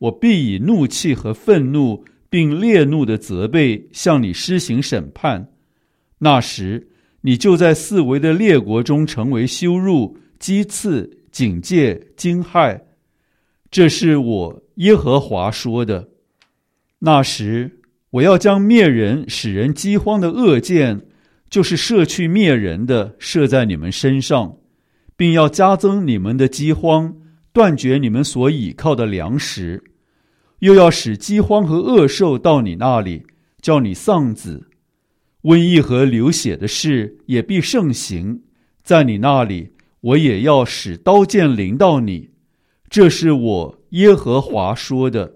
我必以怒气和愤怒并烈怒的责备向你施行审判。那时，你就在四围的列国中成为羞辱、讥刺、警戒、惊骇。这是我耶和华说的。那时，我要将灭人使人饥荒的恶箭，就是射去灭人的，射在你们身上，并要加增你们的饥荒，断绝你们所倚靠的粮食，又要使饥荒和恶兽到你那里，叫你丧子。瘟疫和流血的事也必盛行，在你那里，我也要使刀剑临到你。这是我耶和华说的。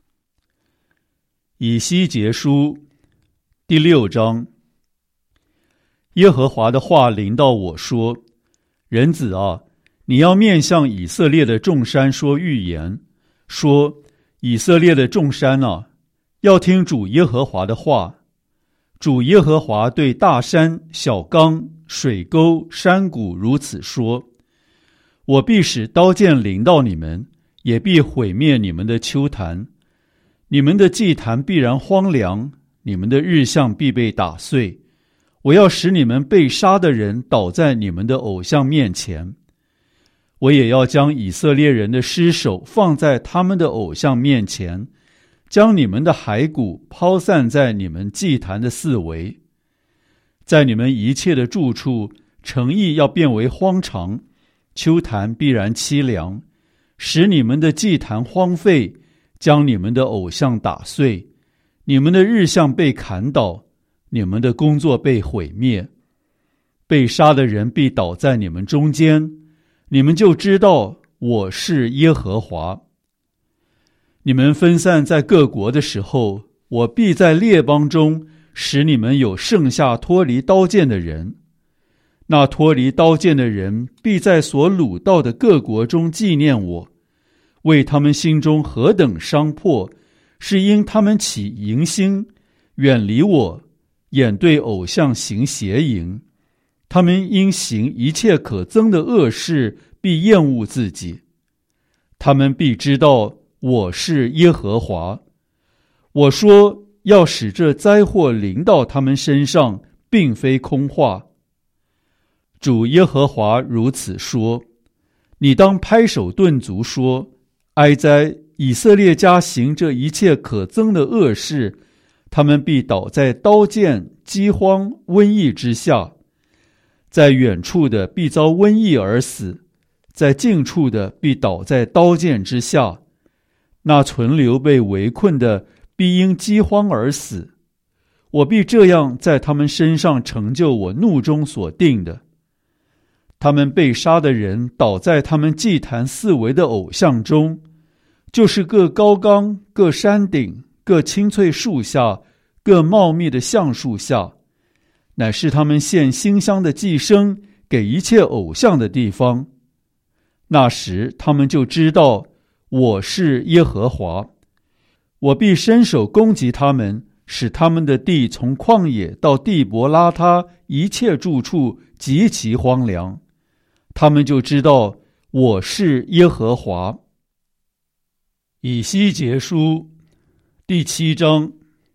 以西结书第6章。耶和华的话临到我说：人子啊，你要面向以色列的众山说预言，说：以色列的众山啊，要听主耶和华的话。主耶和华对大山、小冈、水沟、山谷如此说：我必使刀剑临到你们，也必毁灭你们的丘坛。你们的祭坛必然荒凉，你们的日像必被打碎。我要使你们被杀的人倒在你们的偶像面前。我也要将以色列人的尸首放在他们的偶像面前，将你们的骸骨抛散在你们祭坛的四围。在你们一切的住处，城邑要变为荒场，丘坛必然凄凉，使你们的祭坛荒废，将你们的偶像打碎，你们的日像被砍倒，你们的工作被毁灭。被杀的人必倒在你们中间，你们就知道我是耶和华。你们分散在各国的时候，我必在列邦中使你们有剩下脱离刀剑的人。那脱离刀剑的人必在所掳到的各国中纪念我，为他们心中何等伤迫，是因他们起淫心，远离我，眼对偶像行邪淫。他们因行一切可憎的恶事，必厌恶自己。他们必知道我是耶和华。我说要使这灾祸临到他们身上，并非空话。主耶和华如此说：你当拍手顿足说：哀哉！以色列家行这一切可憎的恶事，他们必倒在刀剑、饥荒、瘟疫之下。在远处的必遭瘟疫而死，在近处的必倒在刀剑之下。那存留被围困的必因饥荒而死。我必这样在他们身上成就我怒中所定的。他们被杀的人倒在他们祭坛四围的偶像中，就是各高冈、各山顶、各青翠树下、各茂密的橡树下，乃是他们献馨香的祭牲给一切偶像的地方。那时他们就知道我是耶和华。我必伸手攻击他们，使他们的地从旷野到地伯拉他一切住处极其荒凉。他们就知道我是耶和华。以西结书第7章。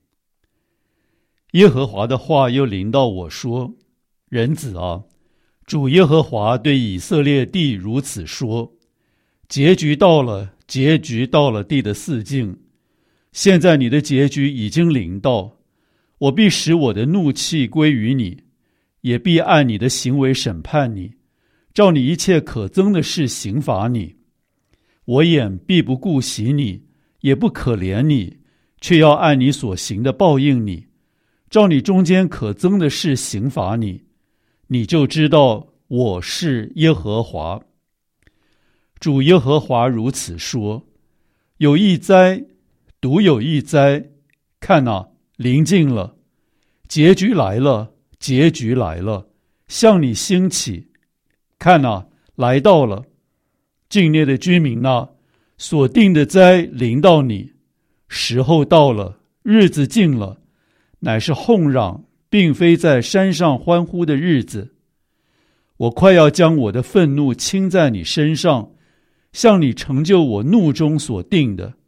耶和华的话又临到我说：人子啊，主耶和华对以色列地如此说：结局到了，结局到了地的四境。现在你的结局已经临到，我必使我的怒气归于你，也必按你的行为审判你，照你一切可憎的事刑罚你。我眼必不顾惜你，也不可怜你，却要按你所行的报应你，照你中间可憎的事刑罚你。你就知道我是耶和华。主耶和华如此说：有一灾，独有一灾，看哪，临近了，结局来了，结局来了，向你兴起。看哪，来到了。境内的居民哪，所定的灾临到你，时候到了，日子近了，乃是哄嚷，并非在山上欢呼的日子。我快要将我的愤怒倾在你身上，向你成就我怒中所定的。